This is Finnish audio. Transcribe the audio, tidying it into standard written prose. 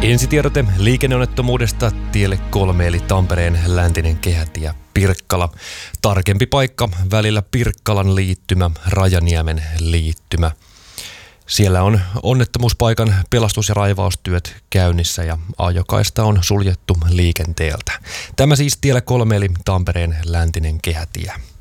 Ensitiedote liikenneonnettomuudesta tielle 3 eli Tampereen läntinen kehätie Pirkkala. Tarkempi paikka välillä Pirkkalan liittymä, Rajaniemen liittymä. Siellä on onnettomuuspaikan pelastus- ja raivaustyöt käynnissä ja ajokaista on suljettu liikenteeltä. Tämä siis tielle 3 eli Tampereen läntinen kehätie.